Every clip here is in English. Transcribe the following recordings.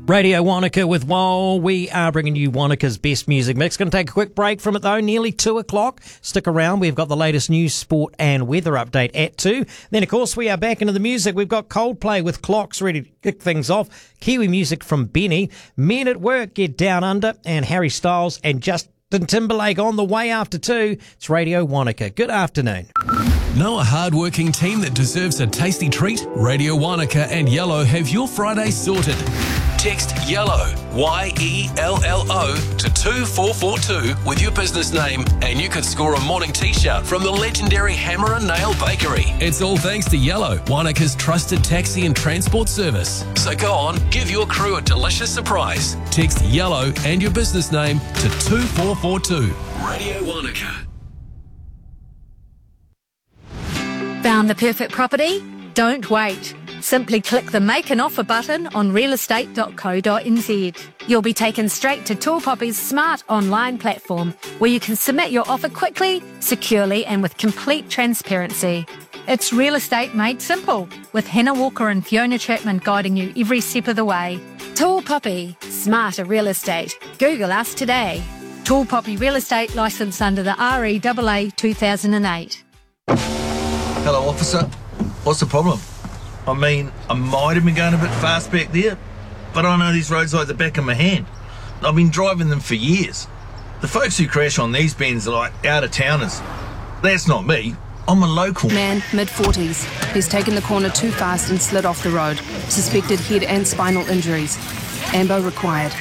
Radio Wanaka with Wall. We are bringing you Wanaka's best music mix. Going to take a quick break from it though, nearly 2 o'clock. Stick around. We've got the latest news, sport and weather update at 2. Then of course we are back into the music. We've got Coldplay with Clocks ready to kick things off. Kiwi music from Benny. Men at Work, Get Down Under, and Harry Styles and Justin Timberlake on the way after 2. It's Radio Wanaka. Good afternoon. Know a hard-working team that deserves a tasty treat? Radio Wanaka and Yellow have your Friday sorted. Text YELLOW, YELLO, to 2442 with your business name and you could score a morning t-shirt from the legendary Hammer and Nail Bakery. It's all thanks to Yellow, Wanaka's trusted taxi and transport service. So go on, give your crew a delicious surprise. Text YELLOW and your business name to 2442. Radio Wanaka. Found the perfect property? Don't wait. Simply click the Make an Offer button on realestate.co.nz. You'll be taken straight to Tall Poppy's smart online platform where you can submit your offer quickly, securely and with complete transparency. It's real estate made simple with Hannah Walker and Fiona Chapman guiding you every step of the way. Tall Poppy, smarter real estate. Google us today. Tall Poppy Real Estate licensed under the REAA 2008. Hello, officer. What's the problem? I mean, I might have been going a bit fast back there, but I know these roads like the back of my hand. I've been driving them for years. The folks who crash on these bends are like out-of-towners. That's not me. I'm a local. Man, mid-40s. He's taken the corner too fast and slid off the road. Suspected head and spinal injuries. Ambo required.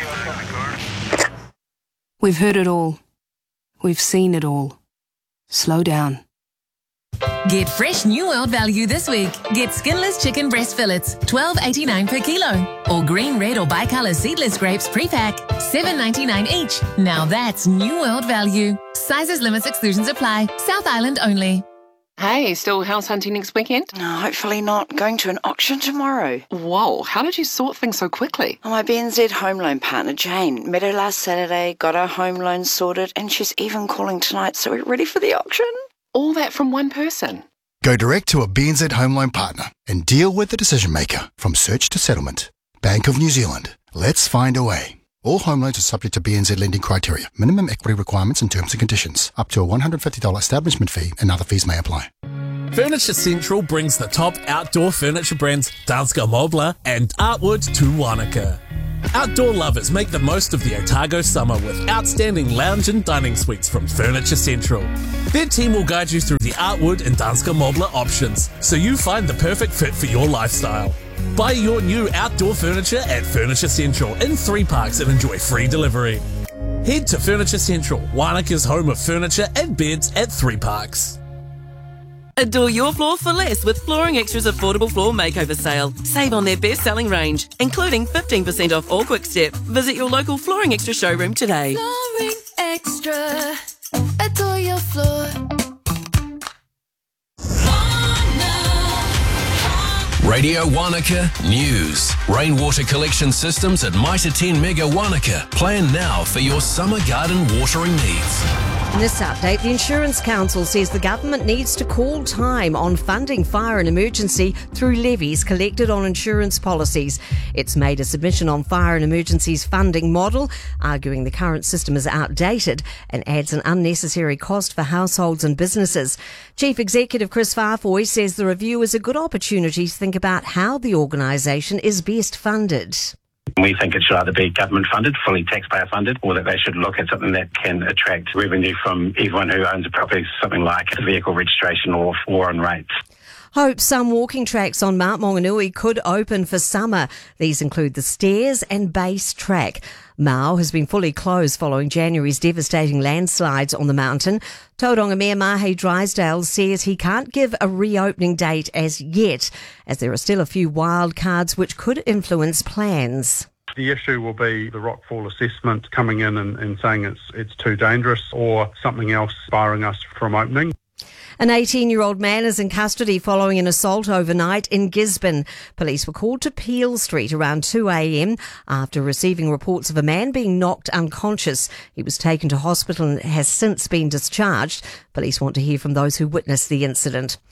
We've heard it all. We've seen it all. Slow down. Get fresh New World value this week. Get skinless chicken breast fillets, $12.89 per kilo. Or green, red or bicolour seedless grapes pre-pack, $7.99 each. Now that's New World value. Sizes, limits, exclusions apply. South Island only. Hey, still house hunting next weekend? No, hopefully not. Going to an auction tomorrow. Whoa, how did you sort things so quickly? My BNZ home loan partner, Jane, met her last Saturday, got her home loan sorted, and she's even calling tonight, so we're ready for the auction. All that from one person? Go direct to a BNZ home loan partner and deal with the decision maker from search to settlement. Bank of New Zealand. Let's find a way. All home loans are subject to BNZ lending criteria, minimum equity requirements and terms and conditions. Up to a $150 establishment fee and other fees may apply. Furniture Central brings the top outdoor furniture brands Danska Möbler and Artwood to Wanaka. Outdoor lovers make the most of the Otago summer with outstanding lounge and dining suites from Furniture Central. Their team will guide you through the Artwood and Danska Möbler options so you find the perfect fit for your lifestyle. Buy your new outdoor furniture at Furniture Central in 3 parks and enjoy free delivery. Head to Furniture Central, Wanaka's home of furniture and beds at 3 parks. Adore your floor for less with Flooring Extra's affordable floor makeover sale. Save on their best-selling range, including 15% off all Quick Step. Visit your local Flooring Extra showroom today. Flooring Extra. Adore your floor. Radio Wanaka News. Rainwater collection systems at Mitre 10 Mega Wanaka. Plan now for your summer garden watering needs. In this update, the Insurance Council says the government needs to call time on funding fire and emergency through levies collected on insurance policies. It's made a submission on fire and emergencies funding model, arguing the current system is outdated and adds an unnecessary cost for households and businesses. Chief Executive Chris Farfoy says the review is a good opportunity to think about how the organisation is best funded. We think it should either be government funded, fully taxpayer funded, or that they should look at something that can attract revenue from everyone who owns a property, something like vehicle registration or foreign rates. Hopes some walking tracks on Mount Maunganui could open for summer. These include the Stairs and Base Track. Mau has been fully closed following January's devastating landslides on the mountain. Tauranga Mayor Mahe Drysdale says he can't give a reopening date as yet, as there are still a few wild cards which could influence plans. The issue will be the rockfall assessment coming in and saying it's too dangerous, or something else barring us from opening. An 18-year-old man is in custody following an assault overnight in Gisborne. Police were called to Peel Street around 2 a.m. after receiving reports of a man being knocked unconscious. He was taken to hospital and has since been discharged. Police want to hear from those who witnessed the incident.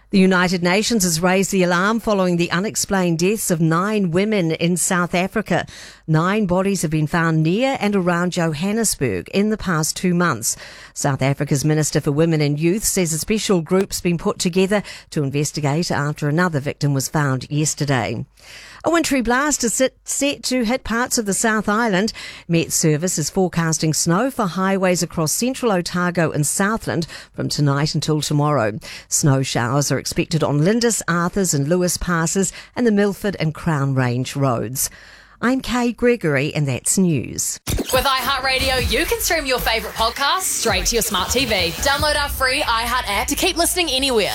The United Nations has raised the alarm following the unexplained deaths of 9 women in South Africa. 9 bodies have been found near and around Johannesburg in the past 2 months. South Africa's Minister for Women and Youth says a special group's been put together to investigate after another victim was found yesterday. A wintry blast is set to hit parts of the South Island. Met Service is forecasting snow for highways across central Otago and Southland from tonight until tomorrow. Snow showers are expected on Lindis, Arthurs and Lewis passes and the Milford and Crown Range roads. I'm Kay Gregory and that's news. With iHeartRadio, you can stream your favourite podcasts straight to your smart TV. Download our free iHeart app to keep listening anywhere.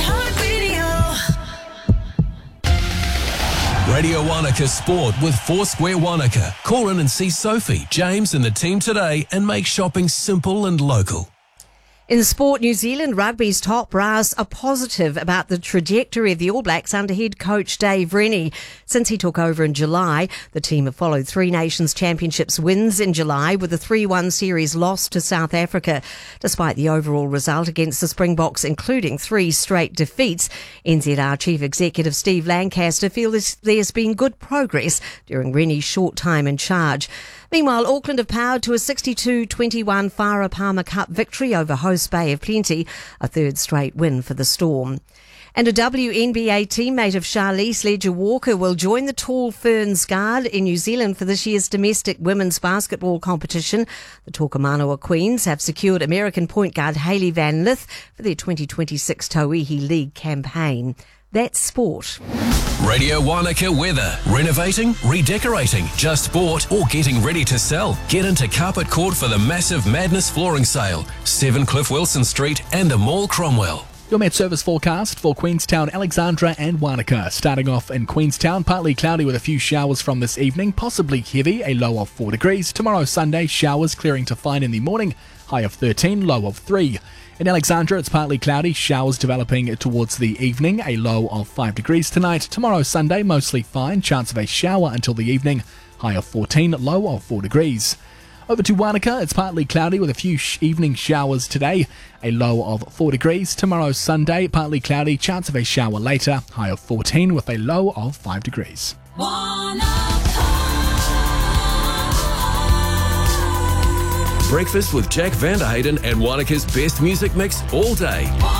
Radio Wanaka Sport with Foursquare Wanaka. Call in and see Sophie, James and the team today and make shopping simple and local. In sport, New Zealand Rugby's top brass are positive about the trajectory of the All Blacks under head coach Dave Rennie. Since he took over in July, the team have followed 3 Nations Championships wins in July with a 3-1 series loss to South Africa. Despite the overall result against the Springboks, including 3 straight defeats, NZR Chief Executive Steve Lancaster feels there's been good progress during Rennie's short time in charge. Meanwhile, Auckland have powered to a 62-21 Farah Palmer Cup victory over host Bay of Plenty, a 3rd straight win for the Storm. And a WNBA teammate of Charlize Ledger-Walker will join the Tall Ferns Guard in New Zealand for this year's domestic women's basketball competition. The Tokomanoa Queens have secured American point guard Hailey Van Lith for their 2026 Tauihi League campaign. That's sport. Radio Wanaka weather. Renovating, redecorating, just bought or getting ready to sell. Get into Carpet Court for the massive Madness flooring sale. 7 Cliff Wilson Street and the Mall Cromwell. Your Met Service forecast for Queenstown, Alexandra and Wanaka. Starting off in Queenstown, partly cloudy with a few showers from this evening, possibly heavy, a low of 4 degrees. Tomorrow Sunday, showers clearing to fine in the morning, high of 13, low of 3. In Alexandra, it's partly cloudy, showers developing towards the evening, a low of 5 degrees tonight. Tomorrow Sunday, mostly fine, chance of a shower until the evening, high of 14, low of 4 degrees. Over to Wanaka, it's partly cloudy with a few evening showers today, a low of 4 degrees. Tomorrow Sunday, partly cloudy, chance of a shower later, high of 14 with a low of 5 degrees. Breakfast with Jack Vanderhayden and Wanaka's best music mix all day.